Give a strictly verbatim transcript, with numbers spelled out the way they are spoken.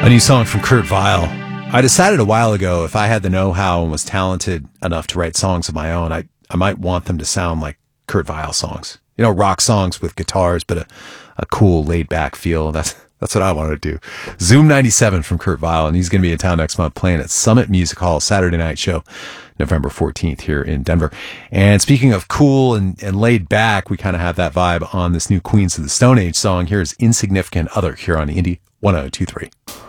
A new song from Kurt Vile. I decided a while ago if I had the know-how and was talented enough to write songs of my own, I, I might want them to sound like Kurt Vile songs. You know, rock songs with guitars, but a, a cool, laid-back feel. That's that's what I wanted to do. Zoom ninety-seven from Kurt Vile, and he's going to be in town next month playing at Summit Music Hall, Saturday night show, November fourteenth here in Denver. And speaking of cool and, and laid back, we kind of have that vibe on this new Queens of the Stone Age song. Here's Insignificant Other here on Indie one oh two three.